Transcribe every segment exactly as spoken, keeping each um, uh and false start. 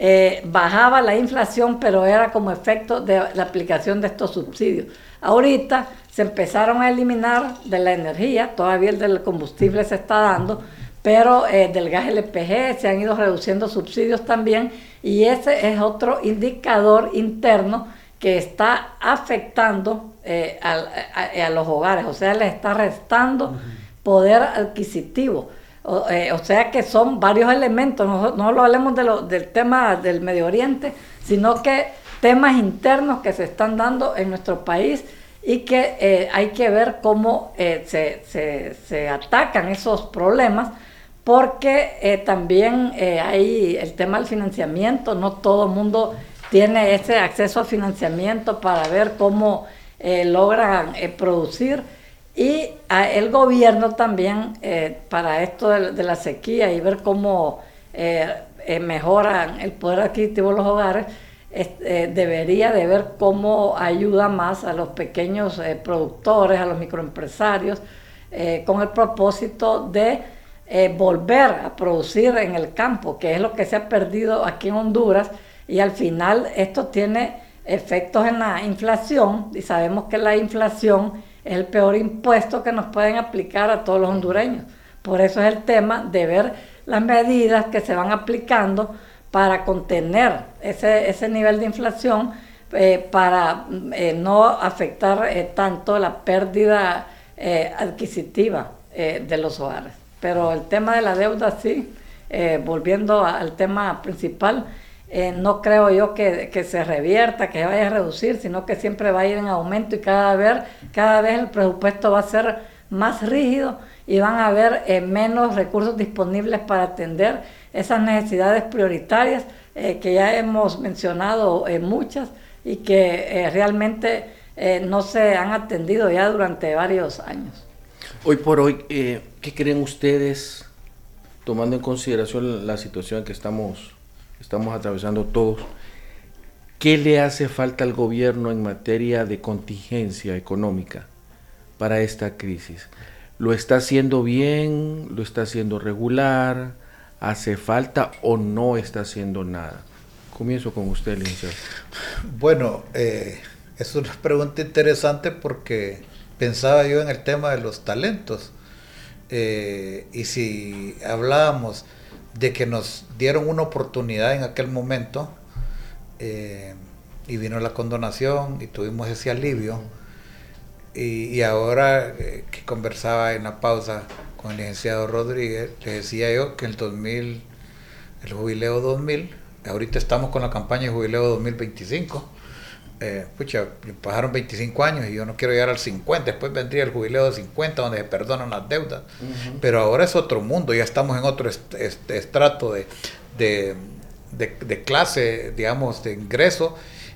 eh, bajaba la inflación, pero era como efecto de la aplicación de estos subsidios. Ahorita se empezaron a eliminar de la energía, todavía el del combustible se está dando, pero eh, del gas L P G se han ido reduciendo subsidios también, y ese es otro indicador interno que está afectando eh, a, a, a los hogares, o sea, les está restando uh-huh. poder adquisitivo. O, eh, o sea que son varios elementos, no, no lo hablemos de lo, del tema del Medio Oriente, sino que temas internos que se están dando en nuestro país y que eh, hay que ver cómo eh, se, se, se atacan esos problemas, porque eh, también eh, hay el tema del financiamiento, no todo el mundo tiene ese acceso a financiamiento para ver cómo eh, logran eh, producir, y a el gobierno también eh, para esto de, de la sequía y ver cómo eh, eh, mejoran el poder adquisitivo de los hogares, eh, debería de ver cómo ayuda más a los pequeños eh, productores, a los microempresarios, eh, con el propósito de eh, volver a producir en el campo, que es lo que se ha perdido aquí en Honduras, y al final esto tiene efectos en la inflación, y sabemos que la inflación es el peor impuesto que nos pueden aplicar a todos los hondureños. Por eso es el tema de ver las medidas que se van aplicando para contener ese, ese nivel de inflación, eh, para eh, no afectar eh, tanto la pérdida eh, adquisitiva eh, de los hogares. Pero el tema de la deuda sí, eh, volviendo al tema principal, Eh, no creo yo que, que se revierta, que se vaya a reducir, sino que siempre va a ir en aumento, y cada vez, cada vez el presupuesto va a ser más rígido y van a haber eh, menos recursos disponibles para atender esas necesidades prioritarias eh, que ya hemos mencionado eh, muchas, y que eh, realmente eh, no se han atendido ya durante varios años. Hoy por hoy, eh, ¿qué creen ustedes, tomando en consideración la situación que estamos estamos atravesando todos, qué le hace falta al gobierno en materia de contingencia económica para esta crisis? ¿Lo está haciendo bien? ¿Lo está haciendo regular? ¿Hace falta o no está haciendo nada? Comienzo con usted, licenciado. Bueno, eh, es una pregunta interesante, porque pensaba yo en el tema de los talentos, eh, y si hablábamos de que nos dieron una oportunidad en aquel momento, eh, y vino la condonación y tuvimos ese alivio, y, y ahora eh, que conversaba en la pausa con el licenciado Rodríguez, le decía yo que el dos mil, el jubileo dos mil, ahorita estamos con la campaña de jubileo dos mil veinticinco, eh, pucha, pasaron veinticinco años y yo no quiero llegar al cincuenta, después vendría el jubileo de cincuenta, donde se perdonan las deudas, uh-huh. Pero ahora es otro mundo, ya estamos en otro est- est- estrato de, de, de, de clase, digamos, de ingreso,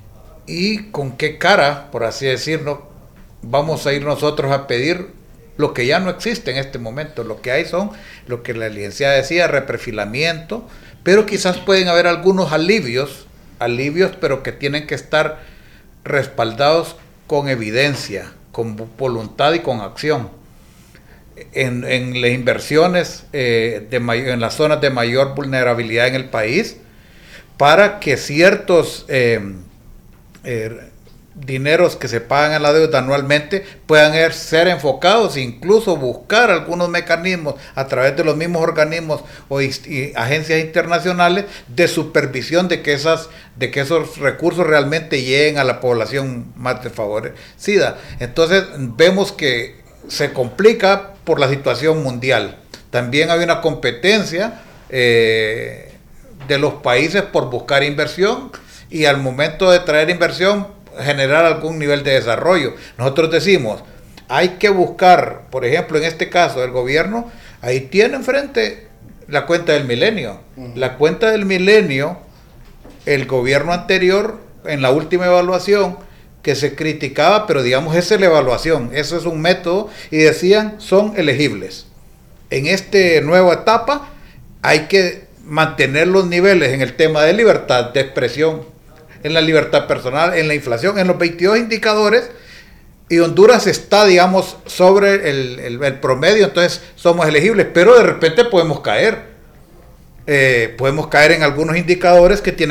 y con qué cara, por así decirlo, vamos a ir nosotros a pedir lo que ya no existe en este momento. Lo que hay son, lo que la licenciada decía, reperfilamiento, pero quizás pueden haber algunos alivios, alivios, pero que tienen que estar respaldados con evidencia, con voluntad y con acción. En, en las inversiones eh, de may- en las zonas de mayor vulnerabilidad en el país, para que ciertos eh, eh, dineros que se pagan en la deuda anualmente puedan ser enfocados, incluso buscar algunos mecanismos a través de los mismos organismos o y agencias internacionales de supervisión de que esas de que esos recursos realmente lleguen a la población más desfavorecida. Entonces vemos que se complica por la situación mundial. También hay una competencia eh, de los países por buscar inversión, y al momento de traer inversión generar algún nivel de desarrollo. Nosotros decimos, hay que buscar, por ejemplo, en este caso el gobierno, ahí tiene enfrente la cuenta del milenio. Uh-huh. La cuenta del milenio, el gobierno anterior, en la última evaluación, que se criticaba, pero digamos, esa es la evaluación, eso es un método, y decían, son elegibles. En esta nueva etapa hay que mantener los niveles en el tema de libertad de expresión, en la libertad personal, en la inflación, en los veintidós indicadores, y Honduras está, digamos, sobre el, el, el promedio, entonces somos elegibles, pero de repente podemos caer, eh, podemos caer en algunos indicadores que tienen